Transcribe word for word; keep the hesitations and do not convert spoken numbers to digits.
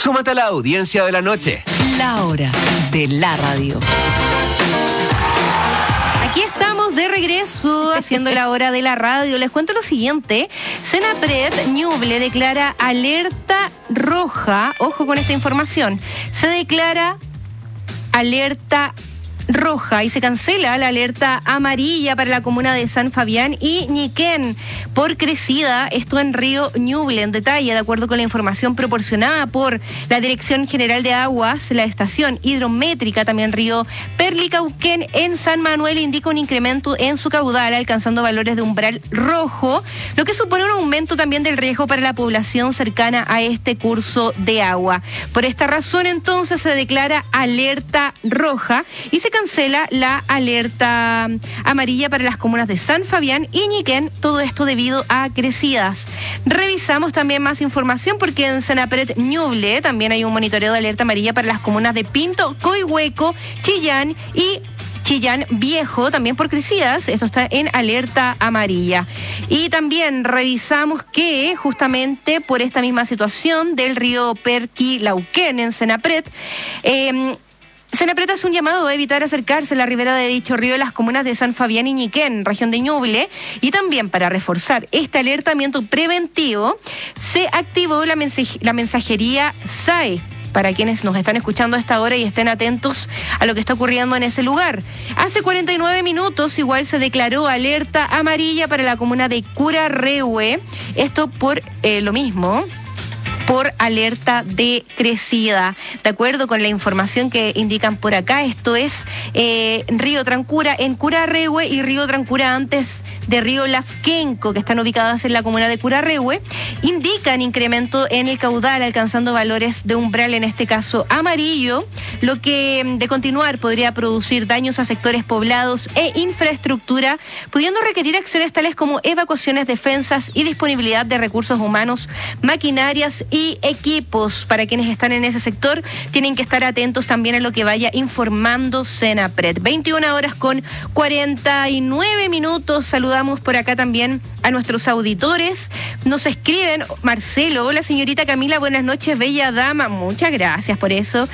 Súmate a la audiencia de la noche. La hora de la radio. Aquí estamos de regreso haciendo la hora de la radio. Les cuento lo siguiente. Senapred Ñuble declara alerta roja. Ojo con esta información. Se declara alerta roja y se cancela la alerta amarilla para la comuna de San Fabián y Ñiquén por crecida, esto en Río Ñuble. En detalle, de acuerdo con la información proporcionada por la Dirección General de Aguas, la estación hidrométrica, también Río Perlicauquén en San Manuel indica un incremento en su caudal, alcanzando valores de umbral rojo, lo que supone un aumento también del riesgo para la población cercana a este curso de agua. Por esta razón, entonces, se declara alerta roja y se cancela la alerta amarilla para las comunas de San Fabián y Ñiquén, todo esto debido a crecidas. Revisamos también más información porque en Senapred Ñuble también hay un monitoreo de alerta amarilla para las comunas de Pinto, Coihueco, Chillán y Chillán Viejo, también por crecidas, esto está en alerta amarilla. Y también revisamos que justamente por esta misma situación del río Perquilauquén en Senapred, eh, Senapred hace un llamado a evitar acercarse a la ribera de dicho río en las comunas de San Fabián y Ñiquén, región de Ñuble, y también para reforzar este alertamiento preventivo, se activó la, mensaj- la mensajería S A E, para quienes nos están escuchando a esta hora y estén atentos a lo que está ocurriendo en ese lugar. Hace cuarenta y nueve minutos igual se declaró alerta amarilla para la comuna de Curarrehue, esto por eh, lo mismo, por alerta de crecida. De acuerdo con la información que indican por acá, esto es eh, Río Trancura en Curarrehue y Río Trancura antes de Río Lafkenco, que están ubicadas en la comuna de Curarrehue, indican incremento en el caudal, alcanzando valores de umbral, en este caso amarillo, lo que de continuar podría producir daños a sectores poblados e infraestructura, pudiendo requerir acciones tales como evacuaciones, defensas y disponibilidad de recursos humanos, maquinarias y Y equipos. Para quienes están en ese sector, tienen que estar atentos también a lo que vaya informando Senapred. veintiuna horas con cuarenta y nueve minutos. Saludamos por acá también a nuestros auditores. Nos escriben, Marcelo, hola señorita Camila, buenas noches, bella dama. Muchas gracias por eso.